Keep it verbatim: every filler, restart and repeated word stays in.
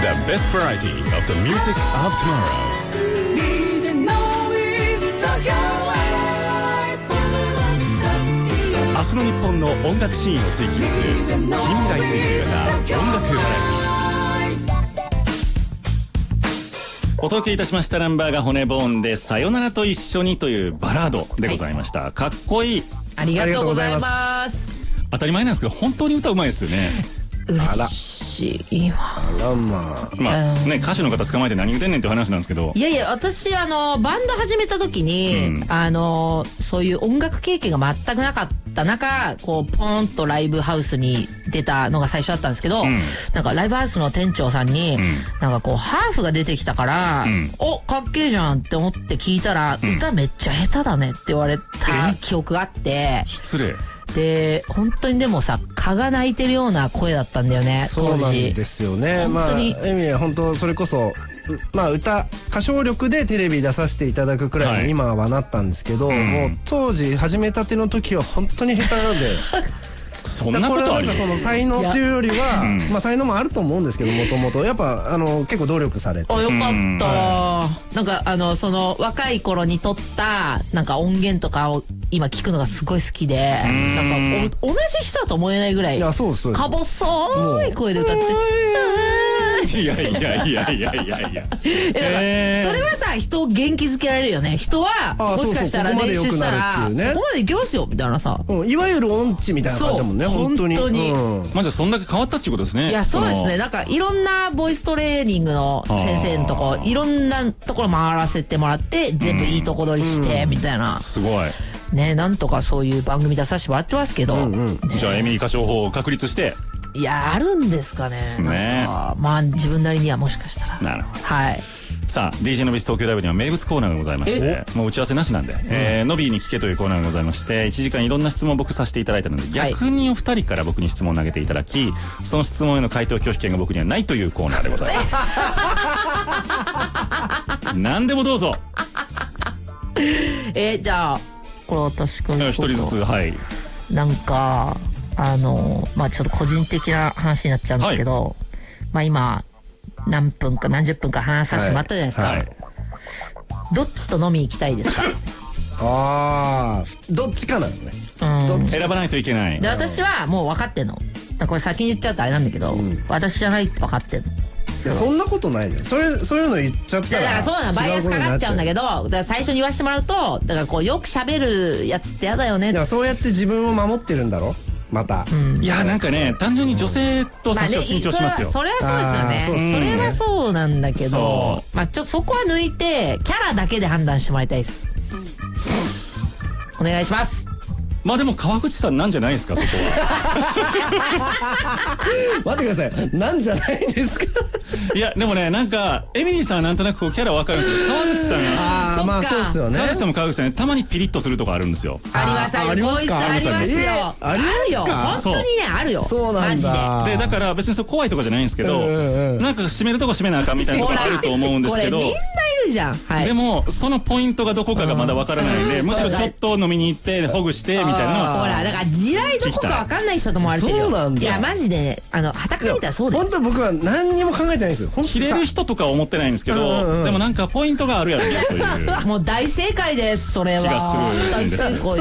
The best variety of the music of tomorrow. 明日の日本の音楽シーンを追求する近未来追求型音楽バラエティ。お届けいたしましたナンバーが骨ボーンでさよならと一緒にというバラードでございました、はい、かっこいい。 ありがとうございます。 当たり前なんですけど本当に歌うまいですよね。 嬉しいわ。 あらまあ、 まあね、歌手の方捕まえて何言ってんねんって話なんですけど、 いやいや、私あのバンド始めた時に、うん、あのそういう音楽経験が全くなかった中、こうポーンとライブハウスに出たのが最初だったんですけど、うん、なんかライブハウスの店長さんに、うん、なんかこうハーフが出てきたから、うん、おかっけえじゃんって思って聞いたら、うん、歌めっちゃ下手だねって言われた記憶があって。 失礼で、本当にでもさ、蚊が鳴いてるような声だったんだよね、当時。 そうなんですよね。 本当に、 まあ、エミは本当それこそ、まあ歌、歌唱力でテレビ出させていただくくらいに今はなったんですけど、はい、もう当時始めたての時は本当に下手なので。 そんなことあるよ。 その才能っていうよりは、うん、まあ才能もあると思うんですけど、もともとやっぱあの結構努力されて。 あ、よかった。なんかあのその若い頃に撮ったなんか音源とかを今聞くのがすごい好きで、なんかお同じ人だと思えないぐらい。 いや、そうです。 か細い声で歌って。 いやいやいやいやいやいや。 えー、それはさ、人を元気づけられるよね。人はもしかしたら練習したらここまでいきますよみたいなさ、 うん、いわゆる音痴みたいな感じだもんね。本当に。 本当に。 うん、まあじゃあそんだけ変わったっていうことですね。 いや、そうですね。なんかいろんなボイストレーニングの先生のとこいろんなところ回らせてもらって全部いいとこ取りしてみたいな。 うん、すごい。 ね、なんとかそういう番組出させてもらってますけど、うんうんね、じゃあエミリー歌唱法を確立して。 いや、あるんですかね。 ね、 まあ自分なりにはもしかしたら。 なるほど。 はい。 さあ ディージェー のビス東京ライブには名物コーナーがございまして、もう打ち合わせなしなんで、うん、えー、ノビーに聞けというコーナーがございまして、いちじかんいろんな質問を僕させていただいたので、逆にお二人から僕に質問を投げていただき、その質問への回答拒否権が僕にはないというコーナーでございます何でもどうぞ。 えー、じゃあこれ私から一人ずつ。はい。 なんかあのまあちょっと個人的な話になっちゃうんですけど、はい、まあ今何分か何十分か話させてもらったじゃないですか、はいはい、どっちと飲み行きたいですか？ ああ、どっちかなのね、 うん、 どっち選ばないといけない。 で、私はもう分かってんの。これ先に言っちゃうとあれなんだけど、うん、私じゃないって分かってんの。 いや、そんなことないね。それ、そういうの言っちゃったら。 だからそうなの、バイアスかかっちゃうんだけど、だから最初に言わせてもらうと、だからこうよく喋るやつってやだよね。 いや、そうやって自分を守ってるんだろまた、 うん、いや、なんかね、単純に女性と最初は緊張しますよ。 まあね、それはそうですよね。それはそうなんだけど、まあちょっとそこは抜いてキャラだけで判断してもらいたいです、うん、お願いします。 まあでも川口さんなんじゃないですか、そこは。待ってください、なんじゃないですか。 いやでもね、なんかエミリーさんはなんとなくこうキャラ分かるんですけど、川口さんが、あ、まあそうですよね。 川口さんも川口さんね、たまにピリッとするとこあるんですよ。 ありますあります。こいつありますよ。 ありますよ。 本当にね、あるよ。 そうなんだ。 で、だから別にそう怖いとかじゃないんですけど、なんか締めるとこ締めなあかんみたいなとこあると思うんですけど。 これみんな言うじゃん。はい。 でもそのポイントがどこかがまだ分からないんで、むしろちょっと飲みに行ってほぐしてみたいなのは。 ほら、だから地雷どこか分かんない人と思われてるよ。 そうなんだ。 いやマジで、あの旗から見たらそうだよ。 本当僕は何にも考えてないんですよ。 切れる人とか思ってないんですけど、でもなんかポイントがあるやろねという。 もう大正解です、それは。 気がするんです。